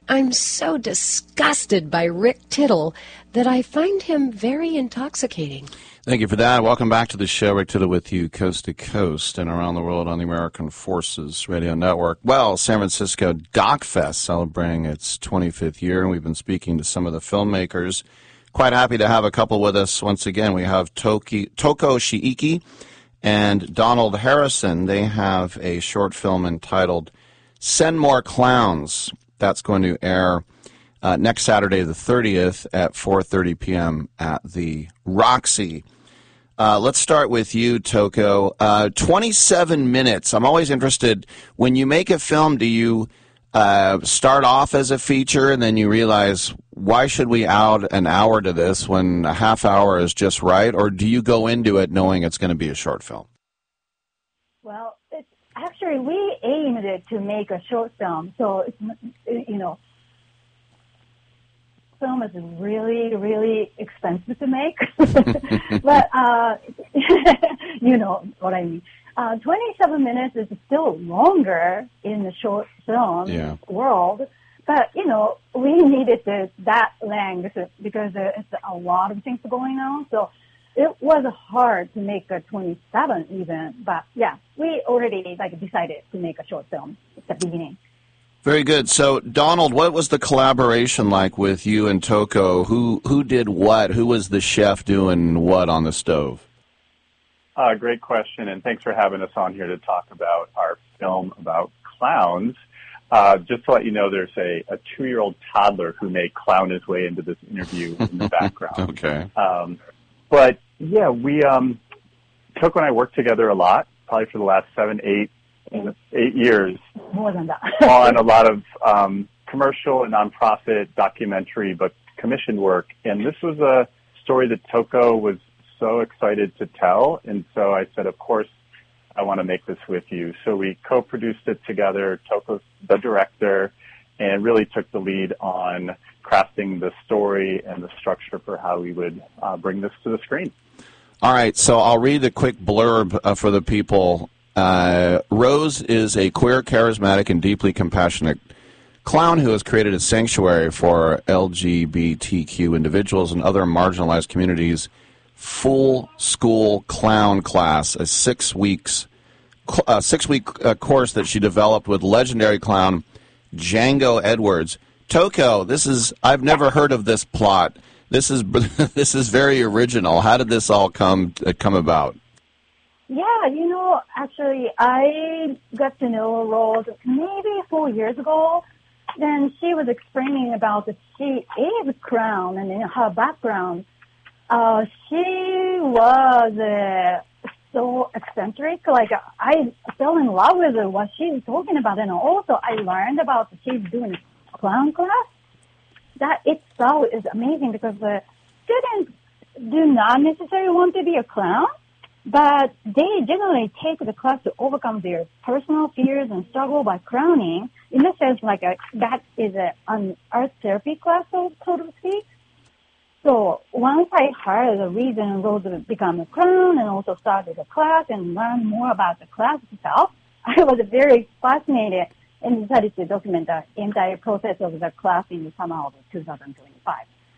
I'm so disgusted by Rick Tittle that I find him very intoxicating. Thank you for that. Welcome back to the show. Rick Tittle with you coast to coast and around the world on the American Forces Radio Network. Well, San Francisco Doc Fest celebrating its 25th year, and we've been speaking to some of the filmmakers. Quite happy to have a couple with us once again. We have Toko Shiiki and Donald Harrison. They have a short film entitled Send More Clowns. That's going to air next Saturday the 30th at 4:30 p.m. at the Roxy. Let's start with you, Toko. 27 minutes. I'm always interested, when you make a film, do you start off as a feature and then you realize, why should we add an hour to this when a half hour is just right? Or do you go into it knowing it's going to be a short film? Well, actually, we aimed it to make a short film. So, film is really, really expensive to make. But, you know what I mean. 27 minutes is still longer in the short film world. But, we needed that length because it's a lot of things going on. So it was hard to make a 27 even. But, yeah, we already decided to make a short film at the beginning. Very good. So, Donald, what was the collaboration like with you and Toko? Who did what? Who was the chef doing what on the stove? Great question, and thanks for having us on here to talk about our film about clowns. Just to let you know, there's a 2-year-old toddler who may clown his way into this interview in the background. Okay. But, yeah, Toko and I worked together a lot, probably for the last 8 years. More than that. On a lot of commercial and nonprofit documentary but commissioned work. And this was a story that Toko was so excited to tell. And so I said, of course, I want to make this with you. So we co-produced it together. Toko's the director and really took the lead on crafting the story and the structure for how we would bring this to the screen. All right. So I'll read the quick blurb for the people. Rose is a queer, charismatic, and deeply compassionate clown who has created a sanctuary for LGBTQ individuals and other marginalized communities. Full School Clown Class, a 6-week course that she developed with legendary clown Django Edwards. Toko, I've never heard of this plot. This is very original. How did this all come about? Yeah, actually, I got to know Rose maybe 4 years ago. Then she was explaining about that she is a clown, and in her background, she was so eccentric. I fell in love with what she's talking about, and also I learned about she's doing a clown class. That itself is amazing because the students do not necessarily want to be a clown, but they generally take the class to overcome their personal fears and struggle by clowning. In a sense, that is an art therapy class, so to speak. So once I heard the reason Rose became a clown and also started a class and learned more about the class itself, I was very fascinated and decided to document the entire process of the class in the summer of 2025.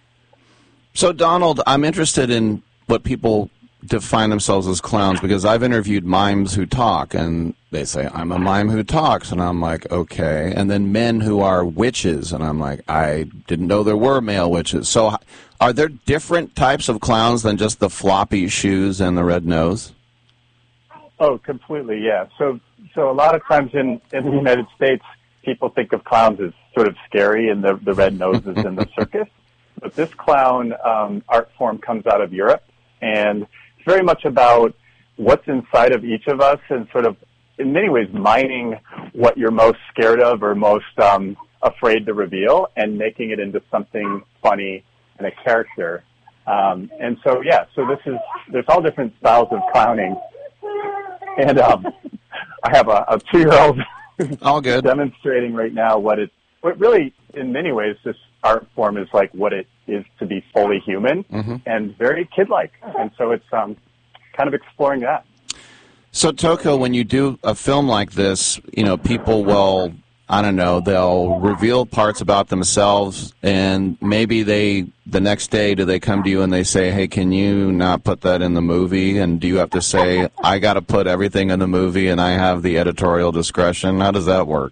So, Donald, I'm interested in what people define themselves as clowns because I've interviewed mimes who talk, and they say, I'm a mime who talks, and I'm like, okay. And then men who are witches, and I'm like, I didn't know there were male witches. So are there different types of clowns than just the floppy shoes and the red nose? Oh, completely, yeah. So a lot of times in the United States, people think of clowns as sort of scary and the red noses in the circus. But this clown art form comes out of Europe, and it's very much about what's inside of each of us and sort of, in many ways, mining what you're most scared of or most afraid to reveal and making it into something funny and a character. And so there's all different styles of clowning. And I have a 2-year-old all good demonstrating right now what really, in many ways, this art form is like what it is to be fully human and very kid-like. And so it's kind of exploring that. So, Toko, when you do a film like this, people will I don't know, they'll reveal parts about themselves, and maybe the next day, do they come to you and they say, hey, can you not put that in the movie? And do you have to say, I got to put everything in the movie and I have the editorial discretion? How does that work?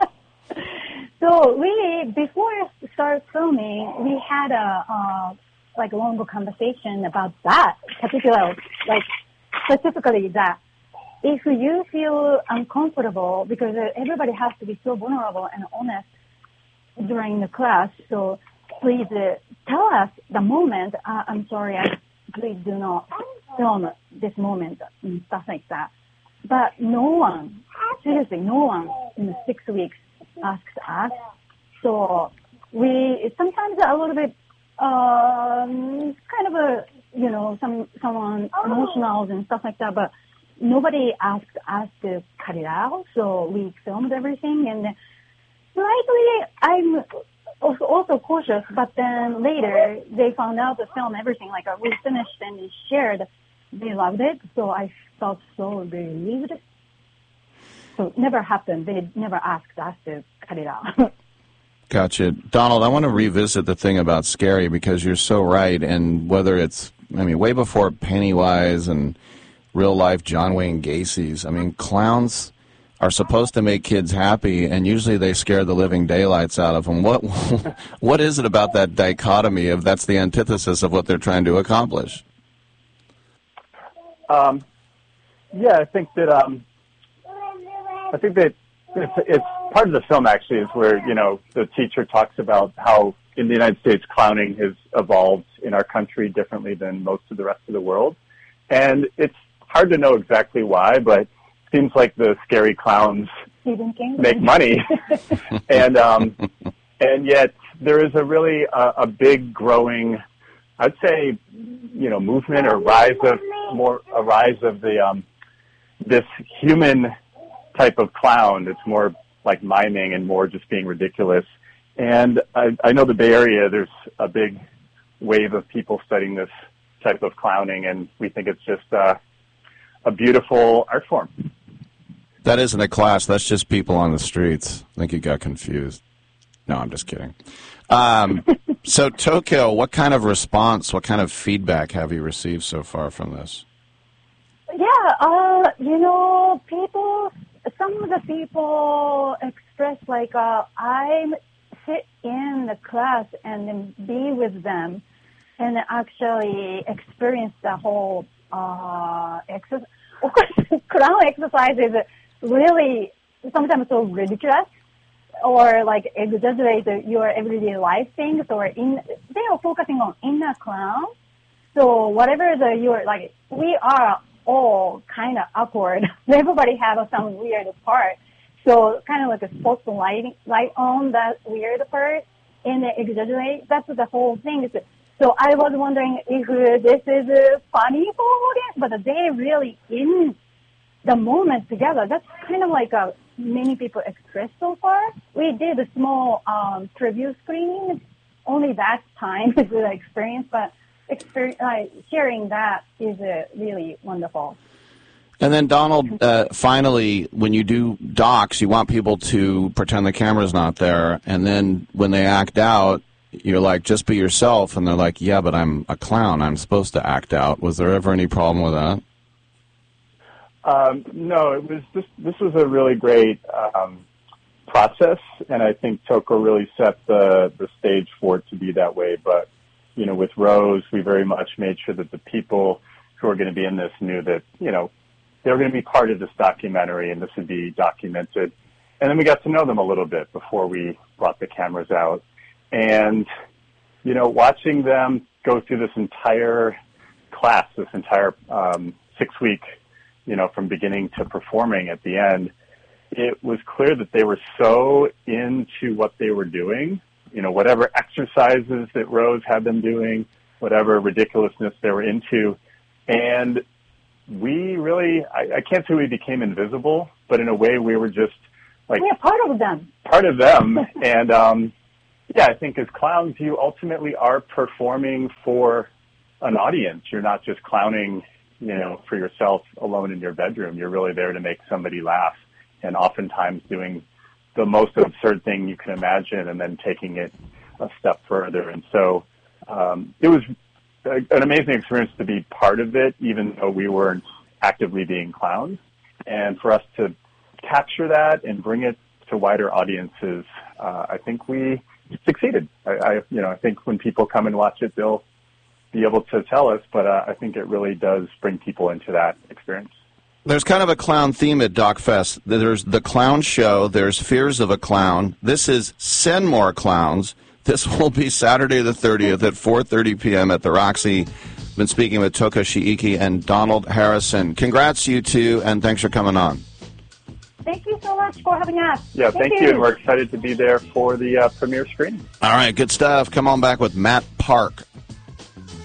So before we start filming, we had a long conversation about that particular, specifically that. If you feel uncomfortable, because everybody has to be so vulnerable and honest during the class, so please tell us the moment. I'm sorry, please do not film this moment and stuff like that. But no one, seriously, no one in the 6 weeks asks us. So we sometimes a little bit kind of someone emotional and stuff like that, but nobody asked us to cut it out, so we filmed everything, and slightly I'm also cautious, but then later they found out to film everything, we finished and shared. They loved it, so I felt so relieved. So it never happened. They never asked us to cut it out. Gotcha. Donald, I want to revisit the thing about scary, because you're so right, and whether it's, way before Pennywise and real-life John Wayne Gacy's. Clowns are supposed to make kids happy, and usually they scare the living daylights out of them. What is it about that dichotomy of that's the antithesis of what they're trying to accomplish? I think that it's part of the film, actually, is where, the teacher talks about how in the United States clowning has evolved in our country differently than most of the rest of the world. And it's hard to know exactly why, but it seems like the scary clowns make money. and yet there is a really a big growing, I'd say, movement or rise of the this human type of clown. It's more like miming and more just being ridiculous. And I know the Bay Area, there's a big wave of people studying this type of clowning, and we think it's just a beautiful art form. That isn't a class. That's just people on the streets. I think you got confused. No, I'm just kidding. So, Tokyo, what kind of response, what kind of feedback have you received so far from this? Yeah, some of the people express I sit in the class and then be with them and actually experience the whole exercise. Of course, clown exercise is really sometimes so ridiculous or exaggerate your everyday life things, or they are focusing on inner clown. So whatever we are all kind of awkward. Everybody have some weird part. So kind of like a spotlight on that weird part and exaggerate. That's the whole thing. So I was wondering if this is funny for audience, but they really in the moment together. That's kind of many people express so far. We did a small preview screening. Only that time is the experience, but sharing that is really wonderful. And then, Donald, finally, when you do docs, you want people to pretend the camera's not there, and then when they act out, you're like, just be yourself, and they're like, yeah, but I'm a clown. I'm supposed to act out. Was there ever any problem with that? No, it was this was a really great process, and I think Toko really set the stage for it to be that way. But, with Rose, we very much made sure that the people who are going to be in this knew that, they were going to be part of this documentary and this would be documented. And then we got to know them a little bit before we brought the cameras out. And, watching them go through this entire class, this entire 6-week, from beginning to performing at the end, it was clear that they were so into what they were doing, whatever exercises that Rose had them doing, whatever ridiculousness they were into. And we really, I can't say we became invisible, but in a way we were just we're part of them. Part of them. And, I think as clowns, you ultimately are performing for an audience. You're not just clowning, for yourself alone in your bedroom. You're really there to make somebody laugh, and oftentimes doing the most absurd thing you can imagine and then taking it a step further. And so it was an amazing experience to be part of it, even though we weren't actively being clowns. And for us to capture that and bring it to wider audiences, I think we succeeded. I think when people come and watch it, they'll be able to tell us, but I think it really does bring people into that experience. There's kind of a clown theme at DocFest. There's the clown show. There's Fears of a Clown. This is Send More Clowns. This will be Saturday the 30th at 4:30 p.m. at the Roxy. Been speaking with Toka Shiiki and Donald Harrison. Congrats, you two, and thanks for coming on. Thank you so much for having us. Yeah, thank you. And we're excited to be there for the premiere screening. All right, good stuff. Come on back with Matt Park